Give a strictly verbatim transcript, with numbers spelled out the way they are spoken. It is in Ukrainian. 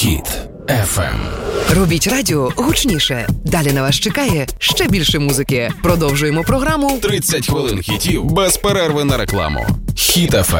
Хіт еф ем. Робіть радіо гучніше. Далі на вас чекає ще більше музики. Продовжуємо програму тридцять хвилин хітів без перерви на рекламу. Хіт еф ем.